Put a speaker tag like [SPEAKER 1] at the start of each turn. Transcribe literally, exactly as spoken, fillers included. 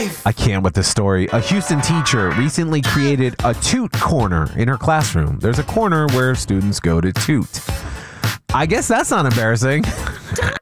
[SPEAKER 1] life.
[SPEAKER 2] I can't with this story. A Houston teacher recently created a toot corner in her classroom. There's a corner where students go to toot. I guess that's not embarrassing.